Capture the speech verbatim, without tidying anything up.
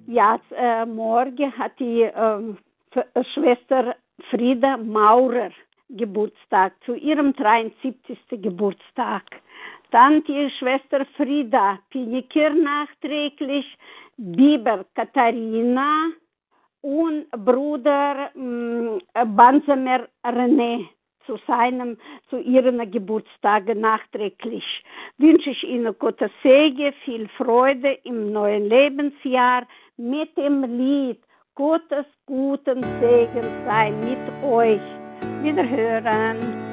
Ja, äh, morgen hat die ähm, F- Schwester Frieda Maurer Geburtstag, zu ihrem dreiundsiebzigsten Geburtstag. Dann die Schwester Frieda Pinikir nachträglich, Bieber Katharina und Bruder mh, Bansemer René zu seinem, zu ihren Geburtstagen nachträglich. Wünsche ich Ihnen Gottes Segen, viel Freude im neuen Lebensjahr mit dem Lied Gottes guten Segen sei mit euch. Wiederhören.